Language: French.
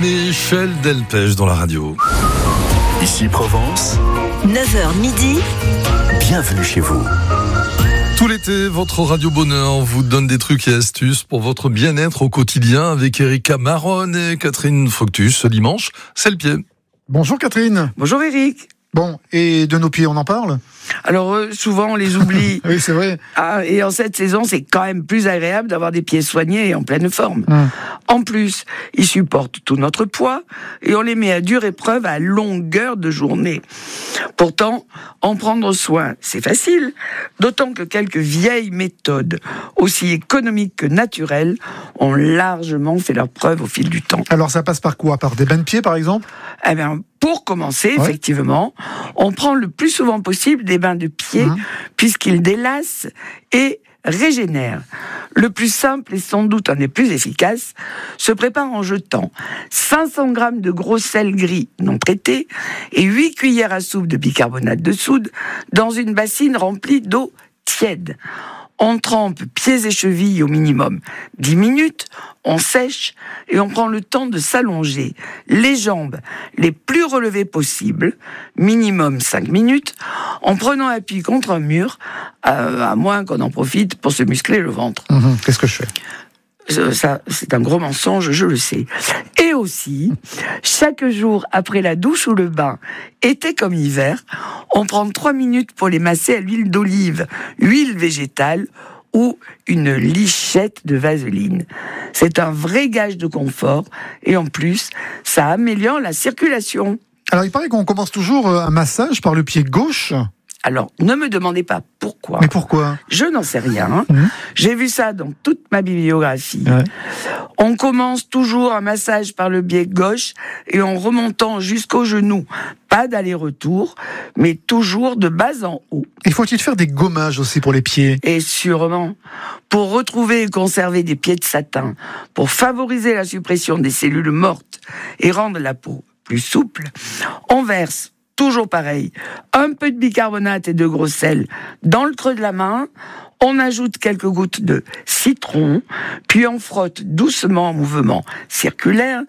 Michel Delpech dans la radio. Ici Provence, 9h midi, bienvenue chez vous. Tout l'été, votre Radio Bonheur vous donne des trucs et astuces pour votre bien-être au quotidien avec Erika Maronne et Catherine Fructus. Ce dimanche, c'est le pied. Bonjour Catherine. Bonjour Eric. Bon, et de nos pieds, on en parle ? Alors souvent on les oublie. Oui, c'est vrai. Et en cette saison, c'est quand même plus agréable d'avoir des pieds soignés et en pleine forme. En plus, ils supportent tout notre poids et on les met à dure épreuve à longueur de journée. Pourtant, en prendre soin, c'est facile. D'autant que quelques vieilles méthodes, aussi économiques que naturelles, ont largement fait leur preuve au fil du temps. Alors ça passe par quoi ? Par des bains de pieds par exemple ? Eh bien, pour commencer, effectivement, on prend le plus souvent possible des bains de pieds, puisqu'ils délassent et régénèrent. Le plus simple et sans doute un des plus efficaces se prépare en jetant 500 grammes de gros sel gris non traité et 8 cuillères à soupe de bicarbonate de soude dans une bassine remplie d'eau tiède. On trempe pieds et chevilles au minimum 10 minutes, on sèche et on prend le temps de s'allonger les jambes les plus relevées possibles, minimum 5 minutes, en prenant appui contre un mur, à moins qu'on en profite pour se muscler le ventre. Qu'est-ce que je fais ? Ça, c'est un gros mensonge, je le sais. Et aussi, chaque jour après la douche ou le bain, été comme hiver, on prend 3 minutes pour les masser à l'huile d'olive, huile végétale ou une lichette de vaseline. C'est un vrai gage de confort et en plus, ça améliore la circulation. Alors il paraît qu'on commence toujours un massage par le pied gauche. Alors, ne me demandez pas pourquoi. Mais pourquoi ? Je n'en sais rien. J'ai vu ça dans toute ma bibliographie. On commence toujours un massage par le pied gauche et en remontant jusqu'au genou. Pas d'aller-retour, mais toujours de bas en haut. Et faut-il faire des gommages aussi pour les pieds ? Et sûrement, pour retrouver et conserver des pieds de satin, pour favoriser la suppression des cellules mortes et rendre la peau plus souple, on verse toujours pareil, un peu de bicarbonate et de gros sel dans le creux de la main, on ajoute quelques gouttes de citron, puis on frotte doucement en mouvement circulaire